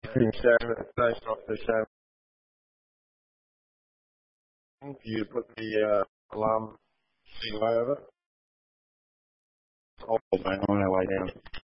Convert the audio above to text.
Been sharing it based off the show. You put the alarm thing over. Oh, on our way down.